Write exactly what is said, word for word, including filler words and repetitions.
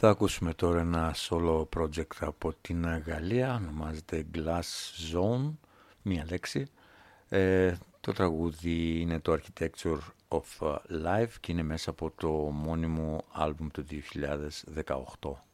Θα ακούσουμε τώρα ένα solo project από την Γαλλία, ονομάζεται Glass Zone, μία λέξη. Ε, το τραγούδι είναι το Architecture of Life και είναι μέσα από το μόνιμο άλμπουμ του δύο χιλιάδες δεκαοκτώ.